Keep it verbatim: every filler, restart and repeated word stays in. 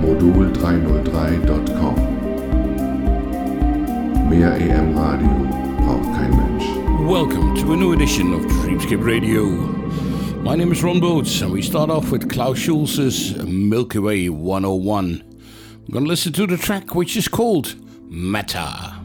modul dreihundertdrei Punkt com. Mehr A M Radio braucht kein Mensch. Welcome to a new edition of Dreamscape Radio. My name is Ron Boats, and we start off with Klaus Schulze's Milky Way one oh one. We're going to listen to the track which is called Meta.